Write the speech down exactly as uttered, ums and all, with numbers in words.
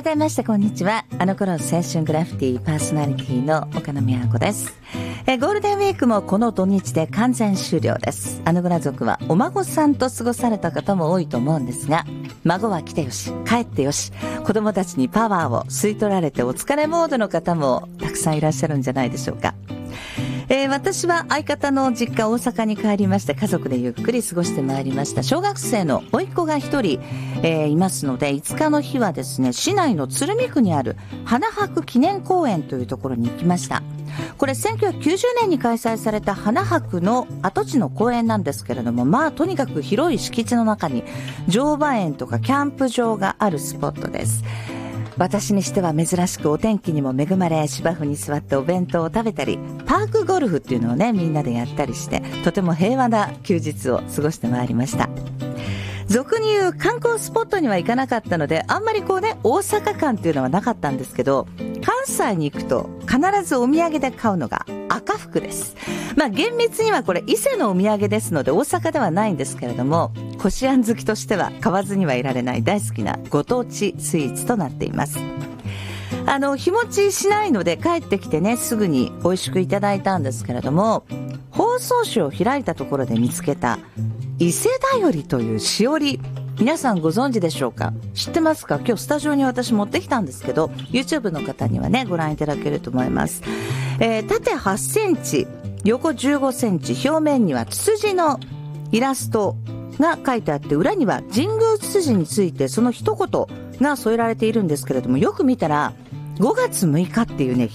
改めましてこんにちは。あの頃青春グラフィティパーソナリティの岡野美和子です。えゴールデンウィークもこの土日で完全終了です。あのぐら族はお孫さんと過ごされた方も多いと思うんですが、孫は来てよし帰ってよし、子供たちにパワーを吸い取られてお疲れモードの方もたくさんいらっしゃるんじゃないでしょうか。えー、私は相方の実家大阪に帰りまして、家族でゆっくり過ごしてまいりました。小学生の甥っ子が一人、えー、いますので、いつかの日はですね、市内の鶴見区にある花博記念公園というところに行きました。これせんきゅうひゃくきゅうじゅうねんに開催された花博の跡地の公園なんですけれども、まあとにかく広い敷地の中に乗馬園とかキャンプ場があるスポットです。私にしては珍しくお天気にも恵まれ、芝生に座ってお弁当を食べたり、パークゴルフっていうのをね、みんなでやったりして、とても平和な休日を過ごしてまいりました。俗に言う観光スポットには行かなかったので、あんまりこうね、大阪感っていうのはなかったんですけど、関西に行くと必ずお土産で買うのが赤福です。まあ厳密にはこれ伊勢のお土産ですので大阪ではないんですけれども、こしあん好きとしては買わずにはいられない大好きなご当地スイーツとなっています。あの日持ちしないので帰ってきてね、すぐに美味しくいただいたんですけれども、包装紙を開いたところで見つけた伊勢だよりというしおり、皆さんご存知でしょうか？知ってますか？今日スタジオに私持ってきたんですけど、 YouTube の方にはねご覧いただけると思います。えー、縦はちセンチ、横じゅうごセンチ、表面にはツツジのイラストが書いてあって、裏には神宮ツツジについてその一言が添えられているんですけれども、よく見たらごがつむいかっていうね